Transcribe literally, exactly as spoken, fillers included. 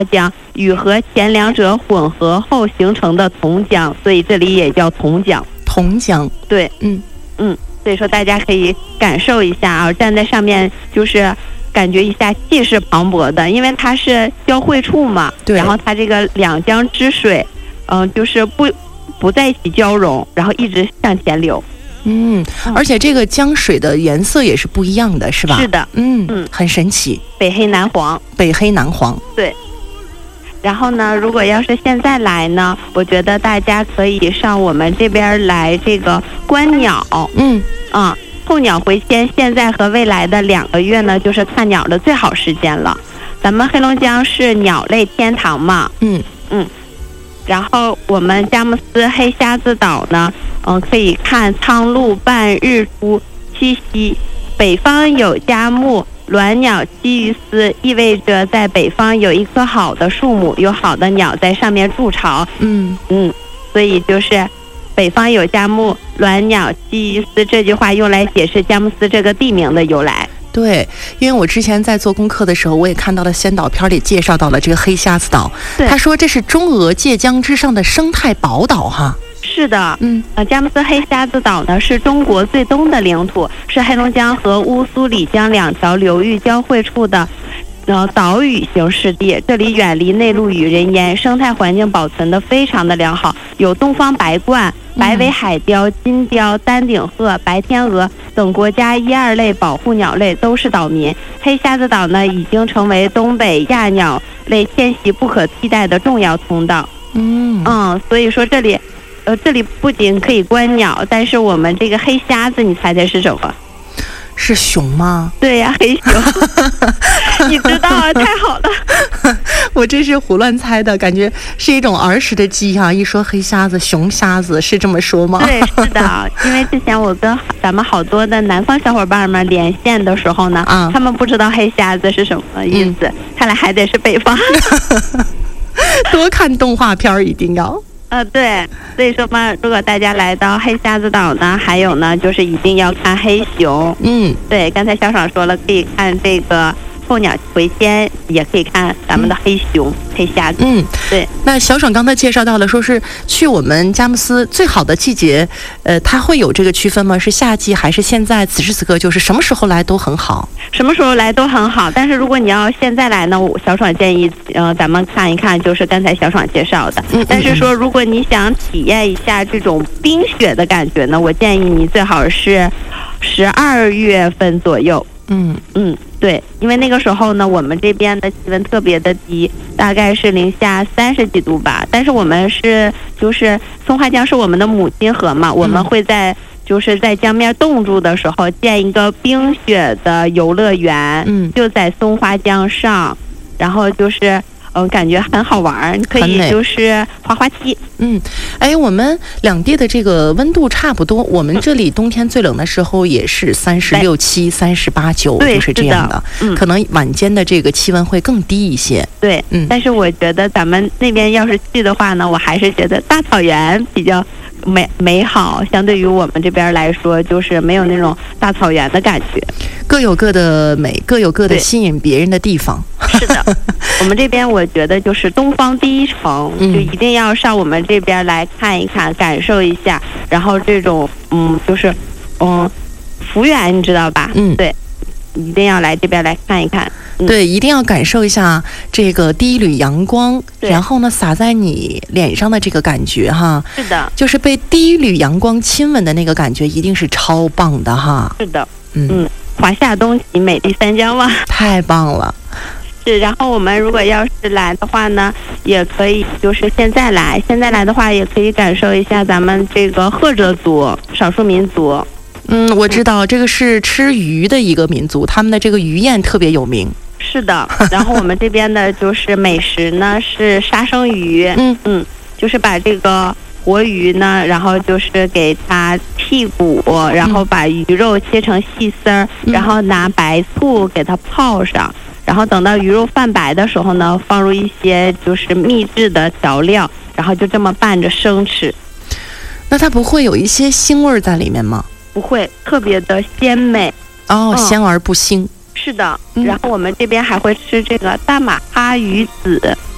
浆，与和前两者混合后形成的酮浆，所以这里也叫酮浆。 酮浆， 对， 嗯嗯，所以说大家可以感受一下啊，站在上面就是感觉一下气势磅礴的，因为它是交汇处嘛， 对， 然后它这个两江之水，嗯、呃，就是不不在一起交融，然后一直向前流。 嗯，而且这个江水的颜色也是不一样的，是吧？ 是的， 嗯嗯，很神奇， 北黑南黄， 北黑南黄， 对。然后呢，如果要是现在来呢，我觉得大家可以上我们这边来这个观鸟， 嗯啊、嗯，候鸟回迁，现在和未来的两个月呢，就是看鸟的最好时间了。咱们黑龙江是鸟类天堂嘛， 嗯嗯。然后我们佳木斯黑瞎子岛呢，嗯，可以看苍鹭伴日出栖息，北方有佳木。鸾鸟栖于斯，意味着在北方有一棵好的树木，有好的鸟在上面筑巢。 嗯嗯，所以就是北方有佳木，鸾鸟栖于斯这句话用来解释佳木斯这个地名的由来。 对，因为我之前在做功课的时候，我也看到了先导片里介绍到了这个黑瞎子岛，他说这是中俄界江之上的生态宝岛哈。 是的， 嗯， 呃，佳木斯黑瞎子岛呢是中国最东的领土，是黑龙江和乌苏里江两条流域交汇处的，呃，岛屿型湿地。这里远离内陆与人烟，生态环境保存得非常的良好，有东方白鹳、白尾海雕、金雕、丹顶鹤、白天鹅等国家一二类保护鸟类都是岛民。黑瞎子岛呢已经成为东北亚鸟类迁徙不可替代的重要通道。 嗯嗯，所以说这里。呃，这里不仅可以观鸟，但是我们这个黑瞎子，你猜猜是什么？ 是熊吗？ 对呀、啊，黑熊。你知道啊，太好了。 我这是胡乱猜的，感觉是一种儿时的记忆啊。一说黑瞎子、熊瞎子，是这么说吗？ 对，是的。因为之前我跟咱们好多的南方小伙伴们连线的时候呢，啊、他们不知道黑瞎子是什么意思，嗯、看来还得是北方。 多看动画片一定要。 呃，对，所以说嘛，如果大家来到黑瞎子岛呢，还有呢，就是一定要看黑熊。 嗯， 对，刚才小爽说了，可以看这个候鸟回迁，也可以看咱们的黑熊、嗯、黑瞎子。 嗯， 对。 那小爽刚才介绍到了，说是去我们佳木斯最好的季节，呃，它会有这个区分吗？是夏季还是现在？此时此刻就是什么时候来都很好。 什么时候来都很好，但是如果你要现在来呢，我小爽建议，呃，咱们看一看，就是刚才小爽介绍的。嗯嗯嗯但是说，如果你想体验一下这种冰雪的感觉呢，我建议你最好是十二月份左右。 嗯嗯，对，因为那个时候呢，我们这边的气温特别的低，大概是零下三十几度吧。但是我们是就是松花江是我们的母亲河嘛，我们会在。就是在江面冻住的时候建一个冰雪的游乐园， 嗯， 就在松花江上，然后就是嗯，感觉很好玩，你可以就是滑滑梯。 嗯，哎，我们两地的这个温度差不多，我们这里冬天最冷的时候也是三十六七、三十八九，就是这样的。 嗯， 可能晚间的这个气温会更低一些。 对，嗯，但是我觉得咱们那边要是去的话呢，我还是觉得大草原比较。美美好，相对于我们这边来说，就是没有那种大草原的感觉。 各有各的美，各有各的吸引别人的地方。 是的，我们这边我觉得就是东方第一城，嗯、就一定要上我们这边来看一看，感受一下。然后这种嗯，就是嗯，幅员你知道吧？ 嗯， 对，一定要来这边来看一看。 对，一定要感受一下这个第一缕阳光，然后呢洒在你脸上的这个感觉哈。 是的， 就是被第一缕阳光亲吻的那个感觉，一定是超棒的哈。 是的，嗯嗯，华夏东起，美丽三江湾， 太棒了。 是，然后我们如果要是来的话呢，也可以就是现在来，现在来的话也可以感受一下咱们这个赫哲族少数民族。 嗯，我知道这个是吃鱼的一个民族，他们的这个鱼宴特别有名。 是的，然后我们这边的就是美食呢是杀生鱼， 嗯嗯，就是把这个活鱼呢，然后就是给它剔骨，然后把鱼肉切成细丝儿， 嗯、 然后拿白醋给它泡上，然后等到鱼肉泛白的时候呢，放入一些就是秘制的调料，然后就这么拌着生吃。 那它不会有一些腥味在里面吗？ 不会，特别的鲜美。 哦，嗯、鲜而不腥。 是的，然后我们这边还会吃这个大马哈鱼子，